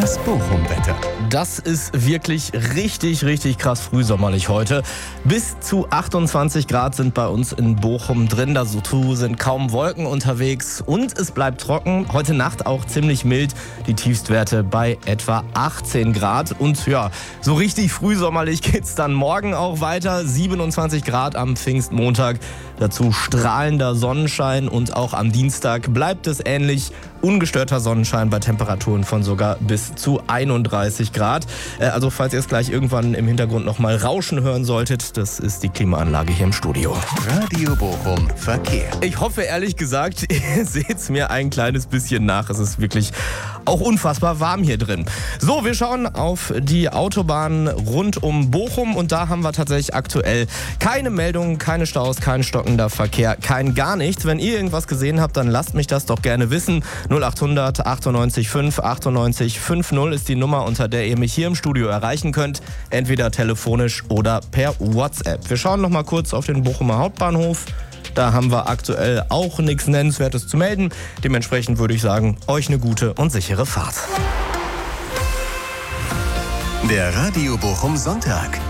Das Bochum-Wetter. Das ist wirklich richtig, richtig krass frühsommerlich heute. Bis zu 28 Grad sind bei uns in Bochum drin. Dazu sind kaum Wolken unterwegs und es bleibt trocken. Heute Nacht auch ziemlich mild. Die Tiefstwerte bei etwa 18 Grad. Und ja, so richtig frühsommerlich geht's dann morgen auch weiter. 27 Grad am Pfingstmontag. Dazu strahlender Sonnenschein und auch am Dienstag bleibt es ähnlich. Ungestörter Sonnenschein bei Temperaturen von sogar bis zu 31 Grad. Also falls ihr es gleich irgendwann im Hintergrund nochmal rauschen hören solltet, das ist die Klimaanlage hier im Studio. Radio Bochum Verkehr. Ich hoffe ehrlich gesagt, ihr seht's mir ein kleines bisschen nach. Es ist wirklich auch unfassbar warm hier drin. So, wir schauen auf die Autobahn rund um Bochum und da haben wir tatsächlich aktuell keine Meldungen, keine Staus, kein stockender Verkehr, kein gar nichts. Wenn ihr irgendwas gesehen habt, dann lasst mich das doch gerne wissen. 0800 98 5 98 50 ist die Nummer, unter der ihr mich hier im Studio erreichen könnt. Entweder telefonisch oder per WhatsApp. Wir schauen noch mal kurz auf den Bochumer Hauptbahnhof. Da haben wir aktuell auch nichts Nennenswertes zu melden. Dementsprechend würde ich sagen, euch eine gute und sichere Fahrt. Der Radio Bochum Sonntag.